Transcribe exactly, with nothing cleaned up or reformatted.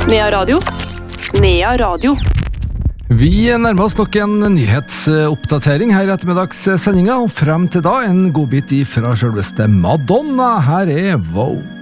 Nea Radio. Nea Radio. Vi nærmer oss nok en nyhetsoppdatering her i ettermiddagssendinga, og frem til da en godbit fra selveste Madonna. Her er Wow.